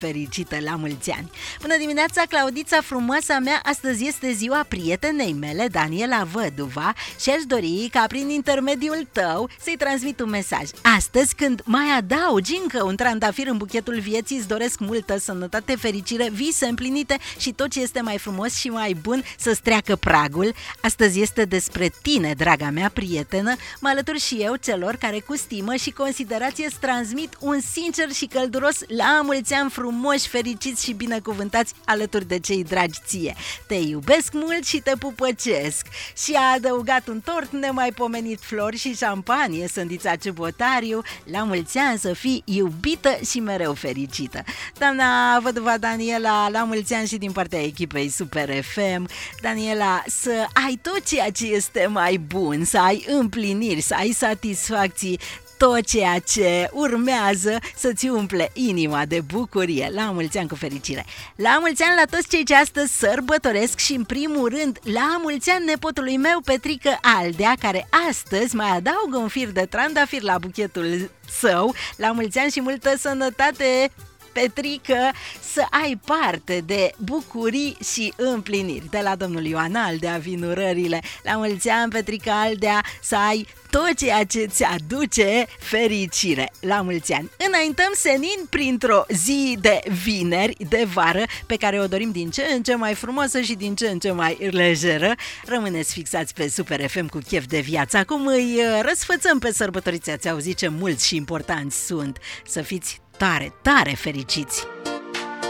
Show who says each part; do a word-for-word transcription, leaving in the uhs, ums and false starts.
Speaker 1: fericită, la mulți ani! Bună dimineața, Claudița frumoasa mea! Astăzi este ziua prietenei mele, Daniela Văduva, și aș dori ca prin intermediul tău să-i transmit un mesaj. Astăzi, când mai adaugi încă un trandafir în buchetul vieții, îți doresc multă sănătate, fericire, vise împlinite și tot ce este mai frumos și mai bun să-ți treacă pragul. Astăzi este despre tine, draga mea prietenă. Mă alătur și eu celor care cu stimă și considerație îți transmit un sincer și călduros la mulți ani frumoși, fericiți și binecuvântați alături de cei dragi ție. Te iubesc mult și te pupăcesc. Și a adăugat un tort nemaipomenit, flori și șampanie, Sândița Ciubotariu. La mulți ani să fii iubită și mereu fericită. Doamna Văduva Daniela, la mulți ani și din partea echipei Super F M. Daniela, să ai tot ceea ce este mai bun, să ai împliniri, să ai satisfacții, tot ceea ce urmează să-ți umple inima de bucurie. La mulți ani cu fericire! La mulți ani la toți cei ce astăzi sărbătoresc și în primul rând la mulți ani nepotului meu Petrică Aldea, care astăzi mai adaugă un fir de trandafir la buchetul său. La mulți ani și multă sănătate, Petrică, să ai parte de bucurii și împliniri. De la domnul Ioan Aldea vin urările. La mulți ani, Petrică Aldea, să ai tot ceea ce ți aduce fericire. La mulți ani! Înaintăm senin printr-o zi de vineri, de vară, pe care o dorim din ce în ce mai frumoasă și din ce în ce mai lejeră. Rămâneți fixați pe Super F M cu chef de viață. Acum îi răsfățăm pe sărbătoriți. Ați auzit ce mulți și importanți sunt. Să fiți tare, tare fericiți!